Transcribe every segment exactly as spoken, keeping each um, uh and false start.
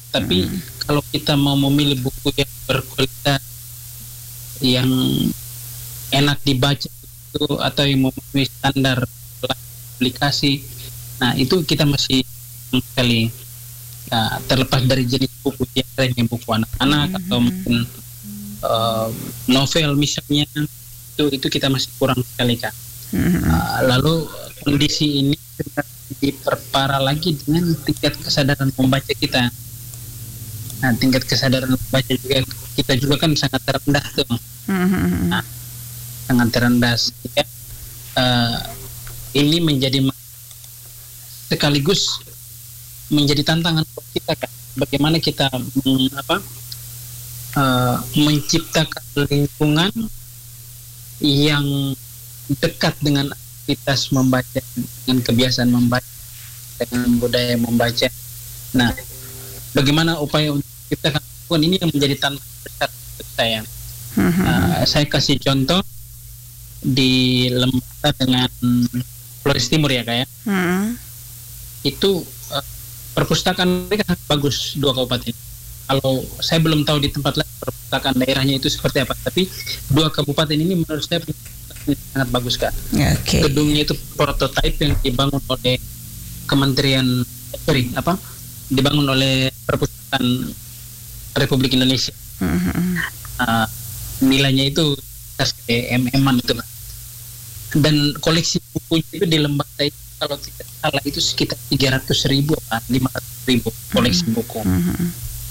Tapi Hmm. kalau kita mau memilih buku yang berkualitas, yang enak dibaca itu, atau yang memenuhi standar aplikasi, nah itu kita masih sekali. Nah, terlepas dari jenis buku yang lainnya, buku anak-anak Hmm. atau mungkin uh, novel misalnya, itu itu kita masih kurang sekali, Kak. Hmm. Uh, lalu kondisi ini diperparah lagi dengan tingkat kesadaran membaca kita. Nah, tingkat kesadaran membaca juga kita juga kan sangat rendah tuh. Hmm. Nah, sangat rendah sehingga uh, ini menjadi sekaligus menjadi tantangan buat kita, kan. Bagaimana kita meng, apa, uh, menciptakan lingkungan yang dekat dengan aktivitas membaca, dengan kebiasaan membaca, dengan budaya membaca. Nah, bagaimana upaya untuk menciptakan lingkungan ini yang menjadi tantangan besar untuk saya. Hmm. Uh, saya kasih contoh di Lembata dengan Flores Timur ya, Kak ya. Hmm. Itu uh, perpustakaan mereka sangat bagus, dua kabupaten. Kalau saya belum tahu di tempat lain perpustakaan daerahnya itu seperti apa, tapi dua kabupaten ini menurut saya sangat bagus, Kak. Okay. Gedungnya itu prototipe yang dibangun oleh Kementerian sorry apa dibangun oleh Perpustakaan Republik Indonesia. Hmm. Uh, nilainya itu M M-an itu, Pak. Dan koleksi bukunya itu di Lembata itu kalau tidak salah itu sekitar tiga ratus ribu atau lima ratus ribu koleksi Hmm. buku. Hmm.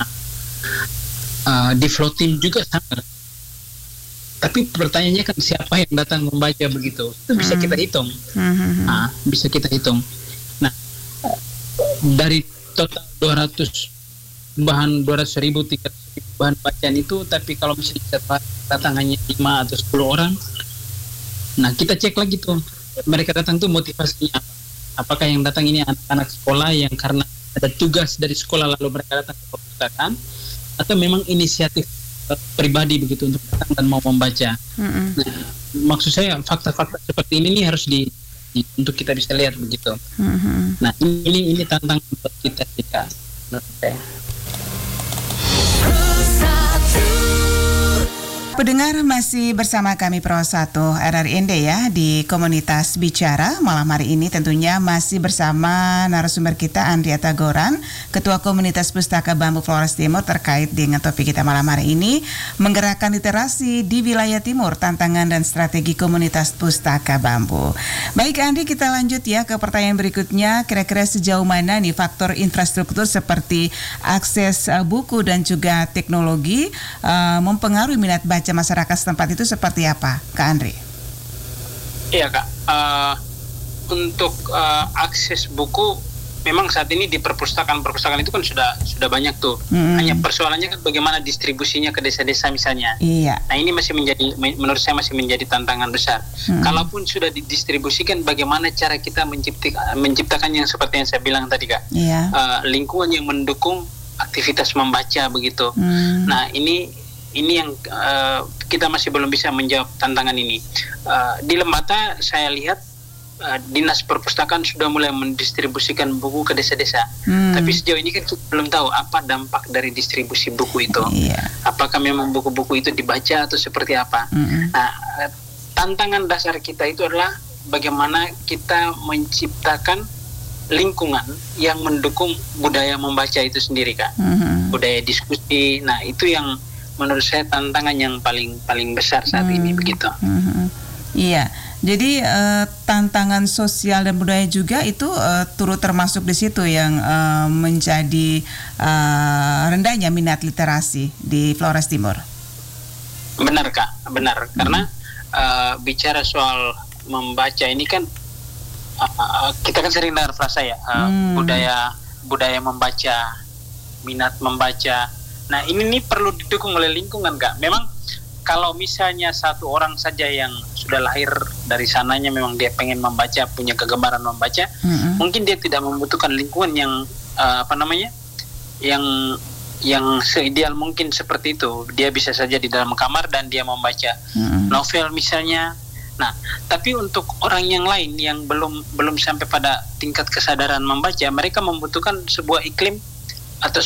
Uh, di Floating juga sama. Tapi pertanyaannya kan siapa yang datang membaca begitu? Itu bisa Hmm. kita hitung. Hmm. Nah, bisa kita hitung. Nah, dari total dua ratus bahan dua ratus ribu, tiga ratus ribu bahan bacaan itu, tapi kalau misalnya datang hanya lima atau sepuluh orang, nah kita cek lagi tuh mereka datang tuh motivasinya apa? Apakah yang datang ini anak-anak sekolah yang karena ada tugas dari sekolah lalu mereka datang ke perpustakaan, atau memang inisiatif uh, pribadi begitu untuk datang dan mau membaca. Hmm. Nah, maksud saya fakta-fakta seperti ini nih harus di, di untuk kita bisa lihat begitu. Hmm. Nah, ini ini tantangan buat kita kita menurut saya. Pendengar, masih bersama kami Pro satu R R I N D ya di Komunitas Bicara. Malam hari ini tentunya masih bersama narasumber kita Andrea Tagoran, Ketua Komunitas Pustaka Bambu Flores Timur, terkait dengan topik kita malam hari ini, menggerakkan literasi di wilayah timur, tantangan dan strategi komunitas Pustaka Bambu. Baik Andi, kita lanjut ya ke pertanyaan berikutnya. Kira-kira sejauh mana nih faktor infrastruktur seperti akses uh, buku dan juga teknologi uh, mempengaruhi minat baca masyarakat setempat itu seperti apa, Kak Andre? Iya, Kak. Uh, untuk uh, akses buku, memang saat ini di perpustakaan-perpustakaan itu kan sudah sudah banyak tuh. Hmm. Hanya persoalannya kan bagaimana distribusinya ke desa-desa misalnya. Iya. Nah, ini masih menjadi, menurut saya masih menjadi tantangan besar. Hmm. Kalaupun sudah didistribusikan, bagaimana cara kita menciptakan, menciptakan yang seperti yang saya bilang tadi, Kak. Iya. Uh, lingkungan yang mendukung aktivitas membaca begitu. Hmm. Nah, ini ini yang uh, kita masih belum bisa menjawab tantangan ini. Uh, di Lembata saya lihat uh, dinas perpustakaan sudah mulai mendistribusikan buku ke desa-desa. Hmm. Tapi sejauh ini kan kita belum tahu apa dampak dari distribusi buku itu. Iya. Apakah memang buku-buku itu dibaca atau seperti apa? Hmm. Nah, uh, tantangan dasar kita itu adalah bagaimana kita menciptakan lingkungan yang mendukung budaya membaca itu sendiri, Kak. Hmm. Budaya diskusi. Nah, itu yang menurut saya tantangan yang paling paling besar saat hmm. ini begitu. Hmm. Iya, jadi uh, tantangan sosial dan budaya juga itu uh, turut termasuk di situ yang uh, menjadi uh, rendahnya minat literasi di Flores Timur. Benar, Kak, benar. Hmm. Karena uh, bicara soal membaca ini kan uh, kita kan sering dengar frasa ya, uh, hmm. budaya budaya membaca, minat membaca. Nah, ini nih perlu didukung oleh lingkungan, Kak. Memang kalau misalnya satu orang saja yang sudah lahir dari sananya memang dia pengen membaca, punya kegemaran membaca, mm-hmm. mungkin dia tidak membutuhkan lingkungan yang uh, apa namanya, yang yang seideal mungkin seperti itu. Dia bisa saja di dalam kamar dan dia membaca mm-hmm. novel misalnya. Nah, tapi untuk orang yang lain yang belum belum sampai pada tingkat kesadaran membaca, mereka membutuhkan sebuah iklim